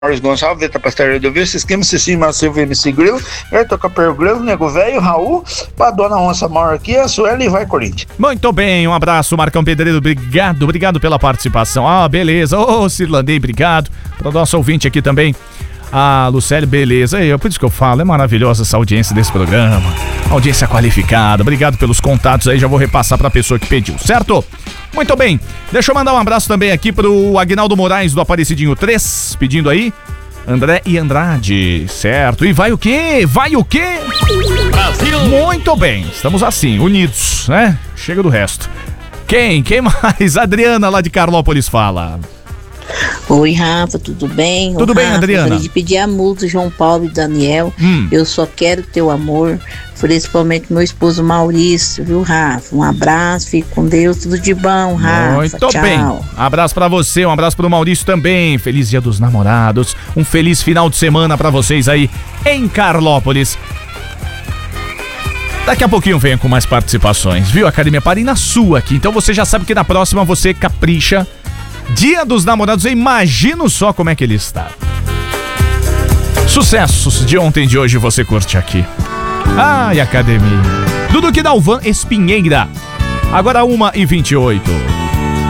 Maurício Gonçalves, Veta Pastelaria do Viu, Esquema, Cecília, Silvio, MC Grilo, Herto Capel Grilo, Nego Velho, Raul, pra Dona Onça Mauro aqui, a Sueli e vai Corinthians. Muito bem, um abraço, Marcão Pedreiro, obrigado pela participação. Ah, beleza, Cirlandei, obrigado. Para o nosso ouvinte aqui também, a Lucélia, beleza. Por isso que eu falo, é maravilhosa essa audiência desse programa, audiência qualificada, obrigado pelos contatos aí, já vou repassar pra pessoa que pediu, certo? Muito bem, deixa eu mandar um abraço também aqui pro Aguinaldo Moraes do Aparecidinho 3, pedindo aí, André e Andrade, certo? E vai o quê? Brasil! Muito bem, estamos assim, unidos, né? Chega do resto. Quem mais? Adriana lá de Carlópolis fala. Oi, Rafa, tudo bem? Tudo bem, Adriana? Gostaria de pedir a música João Paulo e Daniel. Eu só quero teu amor, principalmente meu esposo Maurício, viu, Rafa? Um abraço, fique com Deus, tudo de bom, Rafa. Muito tchau. bem. Abraço pra você, um abraço pro Maurício também. Feliz Dia dos Namorados. Um feliz final de semana pra vocês aí em Carlópolis. Daqui a pouquinho venho com mais participações, viu? Academia Parei na sua aqui. Então você já sabe que na próxima você capricha. Dia dos Namorados, eu imagino só como é que ele está. Sucessos de ontem e de hoje você curte aqui. Ai, Academia. Dudu que Dalvan Espinheira. Agora 1h28.